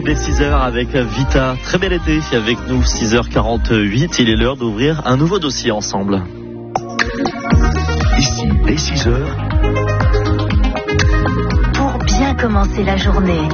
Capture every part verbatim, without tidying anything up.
il est six heures avec Vita. Très bel été avec nous, six heures quarante-huit. Il est l'heure d'ouvrir un nouveau dossier ensemble. Ici, dès six heures. Pour bien commencer la journée.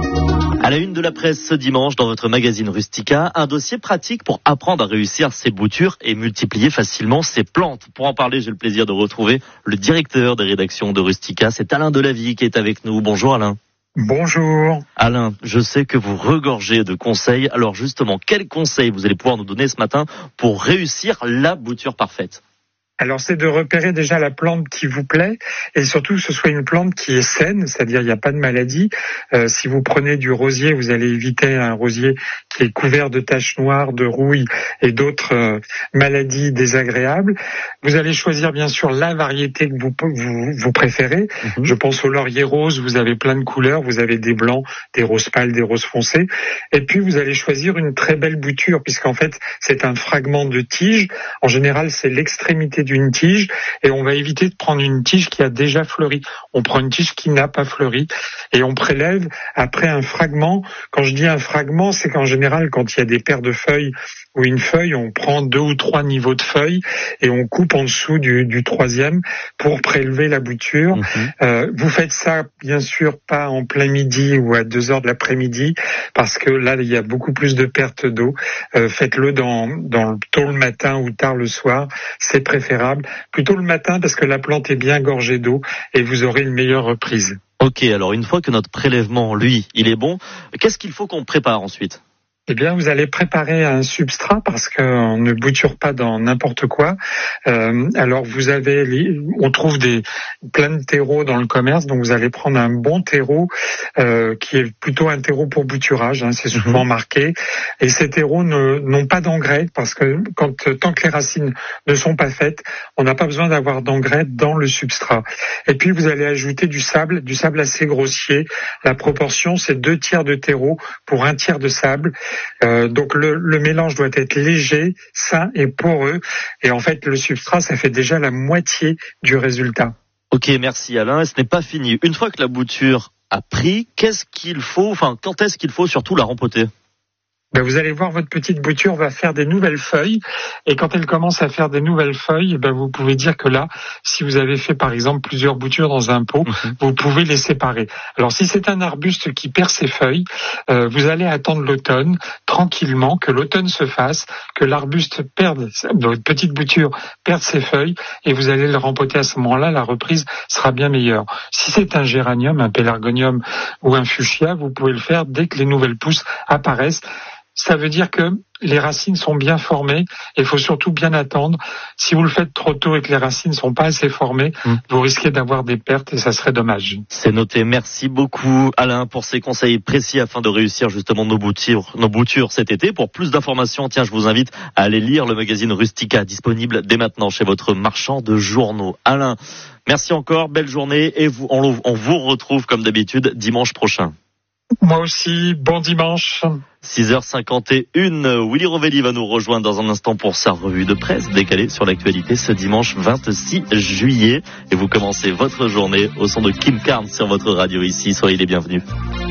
À la une de la presse ce dimanche, dans votre magazine Rustica, un dossier pratique pour apprendre à réussir ses boutures et multiplier facilement ses plantes. Pour en parler, j'ai le plaisir de retrouver le directeur des rédactions de Rustica. C'est Alain Delavie qui est avec nous. Bonjour Alain. Bonjour. Alain, je sais que vous regorgez de conseils. Alors justement, quels conseils vous allez pouvoir nous donner ce matin pour réussir la bouture parfaite ? Alors c'est de repérer déjà la plante qui vous plaît et surtout que ce soit une plante qui est saine, c'est-à-dire il n'y a pas de maladie. Euh, si vous prenez du rosier, vous allez éviter un rosier qui est couvert de taches noires, de rouille et d'autres euh, maladies désagréables. Vous allez choisir bien sûr la variété que vous vous, vous préférez. Mm-hmm. Je pense au laurier rose, vous avez plein de couleurs, vous avez des blancs, des roses pâles, des roses foncées. Et puis vous allez choisir une très belle bouture puisqu'en fait c'est un fragment de tige. En général c'est l'extrémité d'une tige et on va éviter de prendre une tige qui a déjà fleuri. On prend une tige qui n'a pas fleuri et on prélève après un fragment. Quand je dis un fragment, c'est qu'en général, quand il y a des paires de feuilles ou une feuille, on prend deux ou trois niveaux de feuilles et on coupe en dessous du, du troisième pour prélever la bouture. Mmh. Euh, vous faites ça, bien sûr, pas en plein midi ou à deux heures de l'après-midi parce que là, il y a beaucoup plus de pertes d'eau. Euh, faites-le dans, dans tôt le matin ou tard le soir. C'est préférable. Plutôt le matin parce que la plante est bien gorgée d'eau et vous aurez une meilleure reprise. Ok, alors une fois que notre prélèvement, lui, il est bon, qu'est-ce qu'il faut qu'on prépare ensuite ? Eh bien, vous allez préparer un substrat parce qu'on ne bouture pas dans n'importe quoi. Euh, alors, vous avez, on trouve des plein de terreaux dans le commerce, donc vous allez prendre un bon terreau euh, qui est plutôt un terreau pour bouturage. Hein, c'est souvent mmh. marqué. Et ces terreaux ne, n'ont pas d'engrais parce que quand tant que les racines ne sont pas faites, on n'a pas besoin d'avoir d'engrais dans le substrat. Et puis, vous allez ajouter du sable, du sable assez grossier. La proportion, c'est deux tiers de terreau pour un tiers de sable. Euh, donc le, le mélange doit être léger, sain et poreux. Et en fait, le substrat, ça fait déjà la moitié du résultat. Ok, merci Alain. Et ce n'est pas fini. Une fois que la bouture a pris, qu'est-ce qu'il faut, enfin, quand est-ce qu'il faut surtout la rempoter ? Ben vous allez voir, votre petite bouture va faire des nouvelles feuilles. Et quand elle commence à faire des nouvelles feuilles, ben vous pouvez dire que là, si vous avez fait par exemple plusieurs boutures dans un pot, mmh. vous pouvez les séparer. Alors si c'est un arbuste qui perd ses feuilles, euh, vous allez attendre l'automne tranquillement, que l'automne se fasse, que l'arbuste perde, votre petite bouture perde ses feuilles, et vous allez le rempoter à ce moment-là. La reprise sera bien meilleure. Si c'est un géranium, un pélargonium ou un fuchsia, vous pouvez le faire dès que les nouvelles pousses apparaissent. Ça veut dire que les racines sont bien formées et il faut surtout bien attendre. Si vous le faites trop tôt et que les racines ne sont pas assez formées, mmh. vous risquez d'avoir des pertes et ça serait dommage. C'est noté. Merci beaucoup Alain pour ces conseils précis afin de réussir justement nos boutures, nos boutures cet été. Pour plus d'informations, tiens, je vous invite à aller lire le magazine Rustica disponible dès maintenant chez votre marchand de journaux. Alain, merci encore, belle journée et vous, on, on vous retrouve comme d'habitude dimanche prochain. Moi aussi, bon dimanche. six heures cinquante et une, Willy Rovelli va nous rejoindre dans un instant pour sa revue de presse décalée sur l'actualité ce dimanche vingt-six juillet. Et vous commencez votre journée au son de Kim Carnes sur votre radio ici. Soyez les bienvenus.